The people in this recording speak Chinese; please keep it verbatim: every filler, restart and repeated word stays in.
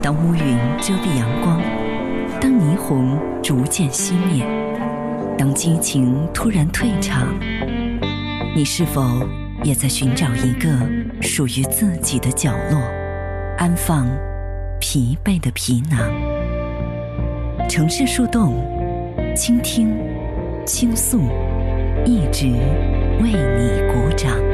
当乌云遮蔽阳光，当霓虹逐渐熄灭，当激情突然退场，你是否也在寻找一个属于自己的角落，安放疲惫的皮囊？城市树洞，倾听，倾诉，一直为你鼓掌。